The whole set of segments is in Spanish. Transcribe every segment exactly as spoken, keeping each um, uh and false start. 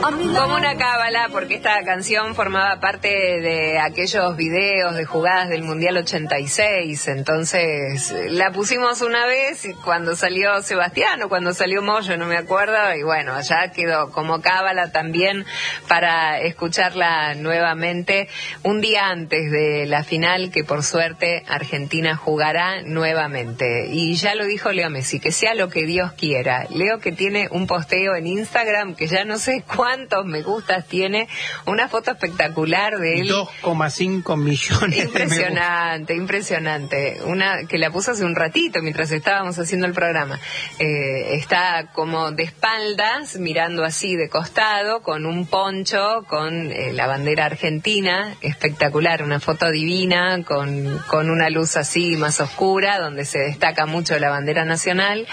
Como una cábala, porque esta canción formaba parte de aquellos videos de jugadas del Mundial ochenta y seis, entonces la pusimos una vez y cuando salió Sebastián o cuando salió Moyo, no me acuerdo, y bueno, allá quedó como cábala también para escucharla nuevamente un día antes de la final, que por suerte Argentina jugará nuevamente. Y ya lo dijo Leo Messi, que sea lo que Dios quiera. Leo, que tiene un posteo en Instagram que ya no sé cuántos me gustas tiene, una foto espectacular de él. dos coma cinco millones. Impresionante, impresionante. Una que la puso hace un ratito mientras estábamos haciendo el programa. Eh, está como de espaldas, mirando así de costado, con un poncho, con eh, la bandera argentina, espectacular, una foto divina, con, con una luz así más oscura, donde se destaca mucho la bandera nacional,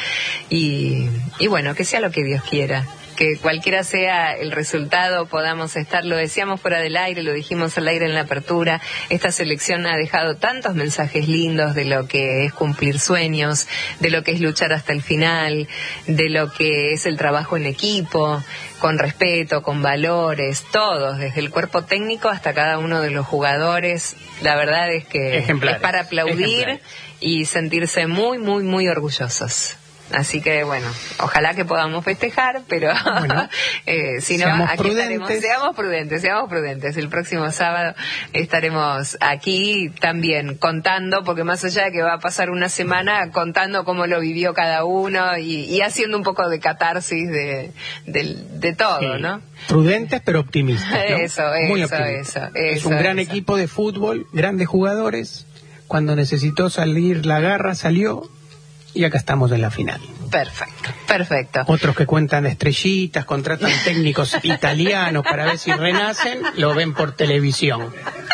y, y bueno, que sea lo que Dios quiera. Que cualquiera sea el resultado, podamos estar, lo decíamos fuera del aire, lo dijimos al aire en la apertura, esta selección ha dejado tantos mensajes lindos de lo que es cumplir sueños, de lo que es luchar hasta el final, de lo que es el trabajo en equipo, con respeto, con valores, todos, desde el cuerpo técnico hasta cada uno de los jugadores. La verdad es que Ejemplares. Es para aplaudir. Ejemplares. Y sentirse muy, muy, muy orgullosos. Así que bueno, ojalá que podamos festejar, pero bueno, eh, si no, seamos aquí prudentes. estaremos, seamos prudentes, seamos prudentes. El próximo sábado estaremos aquí también contando, porque más allá de que va a pasar una semana, contando cómo lo vivió cada uno y, y haciendo un poco de catarsis de, de, de todo, sí. ¿no? Prudentes pero optimistas, ¿no? Eso, Muy eso, optimistas. eso, Es eso, un gran eso. equipo de fútbol, grandes jugadores. Cuando necesitó salir la garra, salió. Y acá estamos en la final. Perfecto, perfecto. Otros que cuentan estrellitas, contratan técnicos italianos para ver si renacen, lo ven por televisión.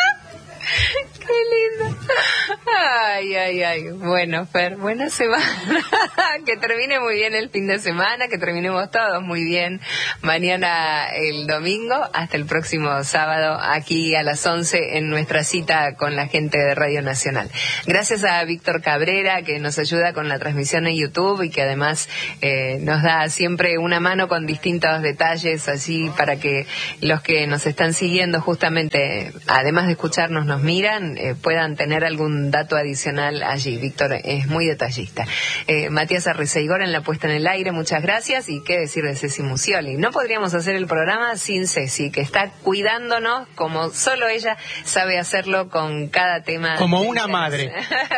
Qué lindo. Ay, ay, ay. Bueno, Fer, buena semana. Que termine muy bien el fin de semana, que terminemos todos muy bien mañana el domingo. Hasta el próximo sábado, aquí a las once en nuestra cita con la gente de Radio Nacional. Gracias a Víctor Cabrera, que nos ayuda con la transmisión en YouTube y que además eh, nos da siempre una mano con distintos detalles, así para que los que nos están siguiendo justamente, además de escucharnos, nos miran, eh, puedan tener algún dato adicional allí. Víctor es muy detallista. Eh, Matías Arreceigor en la puesta en el aire, muchas gracias. Y qué decir de Ceci Musioli. No podríamos hacer el programa sin Ceci, que está cuidándonos como solo ella sabe hacerlo con cada tema. Como una madre.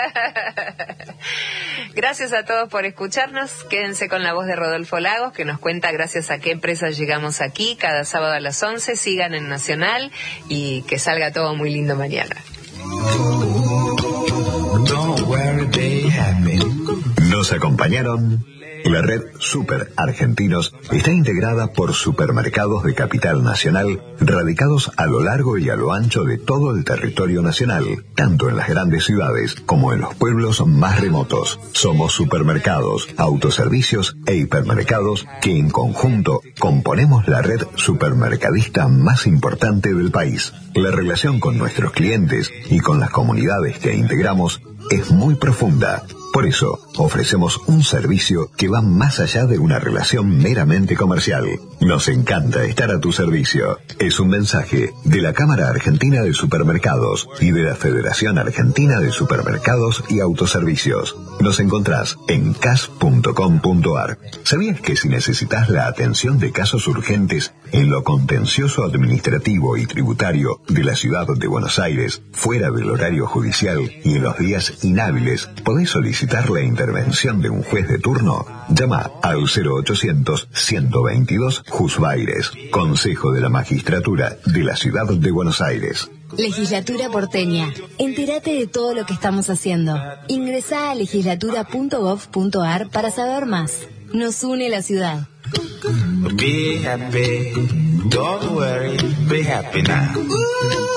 Gracias a todos por escucharnos. Quédense con la voz de Rodolfo Lagos, que nos cuenta gracias a qué empresas llegamos aquí cada sábado a las once. Sigan en Nacional y que salga todo muy lindo mañana. Nos acompañaron. La red Super Argentinos está integrada por supermercados de capital nacional radicados a lo largo y a lo ancho de todo el territorio nacional, tanto en las grandes ciudades como en los pueblos más remotos. Somos supermercados, autoservicios e hipermercados que en conjunto componemos la red supermercadista más importante del país. La relación con nuestros clientes y con las comunidades que integramos es muy profunda. Por eso, ofrecemos un servicio que va más allá de una relación meramente comercial. Nos encanta estar a tu servicio. Es un mensaje de la Cámara Argentina de Supermercados y de la Federación Argentina de Supermercados y Autoservicios. Nos encontrás en c a s punto com punto a r. ¿Sabías que si necesitas la atención de casos urgentes en lo contencioso administrativo y tributario de la ciudad de Buenos Aires, fuera del horario judicial y en los días inhábiles, podés solicitar la intervención de un juez de turno? Llama al cero ochocientos, ciento veintidós, Jusbaires, Consejo de la Magistratura de la Ciudad de Buenos Aires. Legislatura porteña. Entérate de todo lo que estamos haciendo. Ingresá a legislatura punto gov punto a r para saber más. Nos une la ciudad. Be happy, don't worry, be happy now.